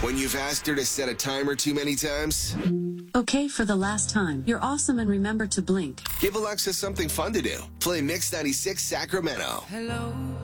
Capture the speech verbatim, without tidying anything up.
When you've asked her to set a timer too many times? Okay, for the last time. You're awesome and remember to blink. Give Alexa something fun to do. Play Mix ninety-six Sacramento. Hello.